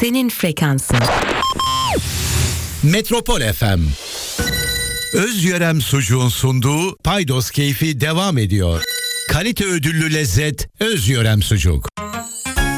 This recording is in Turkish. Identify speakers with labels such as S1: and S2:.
S1: senin frekansın.
S2: Metropol FM. Özyörem sucuğun sunduğu Paydos keyfi devam ediyor. Kalite ödüllü lezzet Özyörem sucuk.